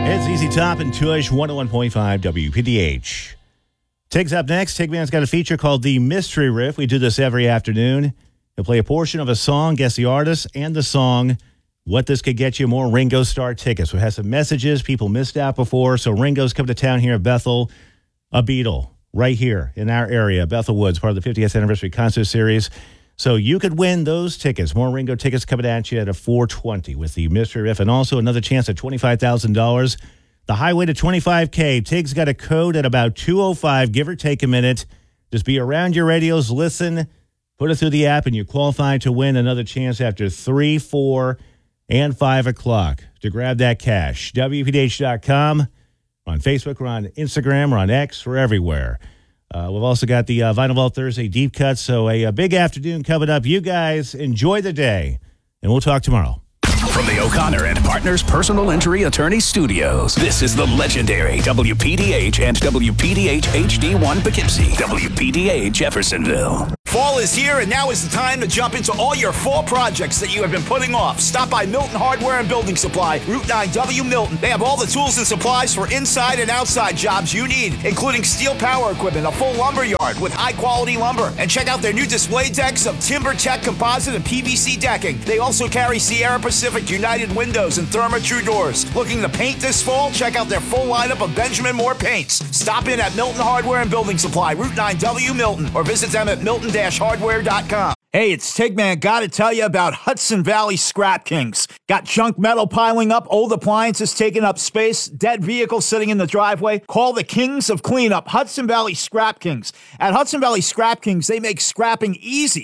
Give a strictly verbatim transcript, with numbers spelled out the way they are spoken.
It's Easy Top and Tush, one oh one point five W P D H. Tig's up next. Tigman's got a feature called The Mystery Riff. We do this every afternoon. He'll play a portion of a song, guess the artist and the song. What this could get you more Ringo Starr tickets. We have some messages people missed out before. So Ringo's come to town here at Bethel. A Beatle right here in our area, Bethel Woods, part of the fiftieth anniversary concert series. So you could win those tickets. More Ringo tickets coming at you at a four twenty with the Mystery Riff, and also another chance at twenty-five thousand dollars. The highway to twenty-five K. Tig's got a code at about two oh five, give or take a minute. Just be around your radios, listen, put it through the app, and you qualify to win another chance after three, four, and five o'clock to grab that cash. W P D H dot com. We're on Facebook, we're on Instagram, we're on X, we're everywhere. Uh, we've also got the uh, Vinyl Vault Thursday deep cut. So a, a big afternoon coming up. You guys enjoy the day, and we'll talk tomorrow. From the O'Connor and Partners Personal Injury Attorney Studios, this is the legendary W P D H and W P D H H D one Poughkeepsie, W P D H Jeffersonville. Fall is here, and now is the time to jump into all your fall projects that you have been putting off. Stop by Milton Hardware and Building Supply, Route nine W Milton. They have all the tools and supplies for inside and outside jobs you need, including steel power equipment, a full lumber yard with high-quality lumber. And check out their new display decks of TimberTech composite and P V C decking. They also carry Sierra Pacific United windows and Therma-Tru doors. Looking to paint this fall? Check out their full lineup of Benjamin Moore paints. Stop in at Milton Hardware and Building Supply, Route nine W Milton, or visit them at milton dash hardware dot com. Hey, it's Tigman. Got to tell you about Hudson Valley Scrap Kings. Got junk metal piling up, old appliances taking up space, dead vehicles sitting in the driveway? Call the kings of cleanup, Hudson Valley Scrap Kings. At Hudson Valley Scrap Kings, they make scrapping easy.